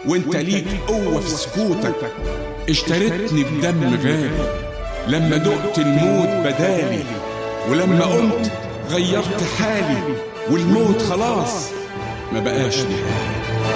وانت ليك قوة في سكوتك. اشتريتني بدم غالي لما دقت الموت بدالي، ولما قمت غيرت حالي، والموت خلاص ما بقاش نهاية.